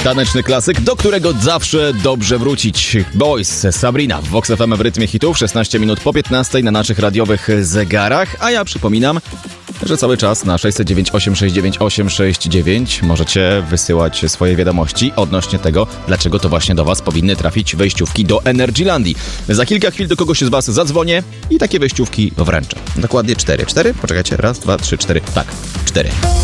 Taneczny klasyk, do którego zawsze dobrze wrócić. Boys, Sabrina w Vox FM w rytmie hitów, 16 minut po 15 na naszych radiowych zegarach, a ja przypominam, że cały czas na 609 869 869 możecie wysyłać swoje wiadomości odnośnie tego, dlaczego to właśnie do Was powinny trafić wejściówki do Energylandii. Za kilka chwil do kogoś z Was zadzwonię i takie wejściówki wręczę. Dokładnie 4. 4? Poczekajcie, raz, dwa, trzy, 4. Tak, 4.